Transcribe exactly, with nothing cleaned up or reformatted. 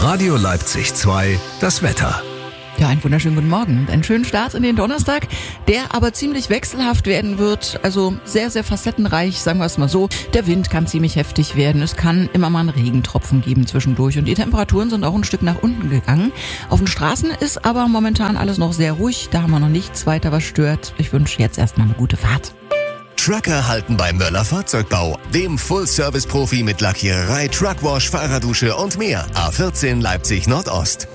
Radio Leipzig zwei, das Wetter. Ja, einen wunderschönen guten Morgen. Einen schönen Start in den Donnerstag, der aber ziemlich wechselhaft werden wird. Also sehr, sehr facettenreich, sagen wir es mal so. Der Wind kann ziemlich heftig werden. Es kann immer mal einen Regentropfen geben zwischendurch. Und die Temperaturen sind auch ein Stück nach unten gegangen. Auf den Straßen ist aber momentan alles noch sehr ruhig. Da haben wir noch nichts weiter, was stört. Ich wünsche jetzt erstmal eine gute Fahrt. Trucker halten bei Möller Fahrzeugbau, dem Full-Service-Profi mit Lackiererei, Truckwash, Fahrerdusche und mehr. A vierzehn Leipzig Nordost.